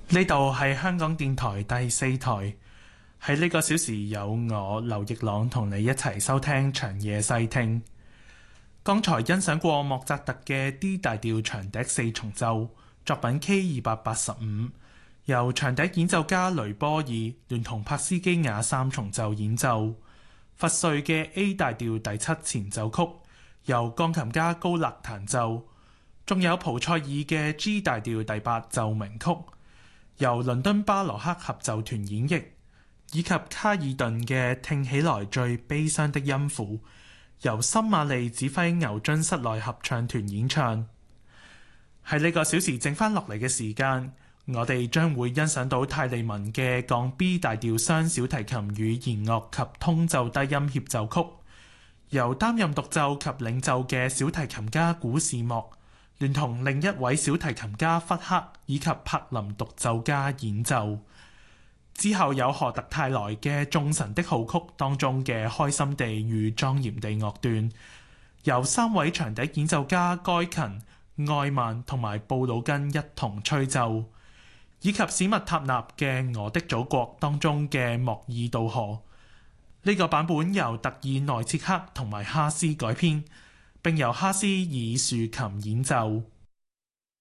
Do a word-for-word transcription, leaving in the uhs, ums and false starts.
呢度係香港電台第四台，喺呢個小時有我劉奕朗同你一齊收聽長夜細聽。剛才欣賞過莫扎特嘅 D 大調長笛四重奏作品 K 二百八十五，由長笛演奏家雷波爾聯同柏斯基亞三重奏演奏。佛瑞嘅 A 大調第七前奏曲由鋼琴家高勒彈奏，仲有蒲塞爾嘅 G 大調第八奏鳴曲由倫敦巴羅克合奏團演繹，以及卡爾頓嘅聽起來最悲傷的音符由森馬利指揮牛津室內合唱團演唱。喺呢個小時剩翻落嚟嘅時間，我哋將會欣賞到泰利文嘅降 B 大調雙小提琴與弦樂及通奏低音協奏曲，由擔任獨奏及領奏嘅小提琴家古士莫聯同另一位小提琴家弗克以及柏林獨奏家演奏。之後有何特泰萊嘅眾神的號曲當中嘅開心地與莊嚴地樂段，由三位長笛演奏家該勤、愛曼同埋布魯根一同吹奏，以及史密塔納嘅《我的祖國》當中嘅莫爾渡河。呢、這個版本由特爾內切克同埋哈斯改編，並由哈斯以豎琴演奏。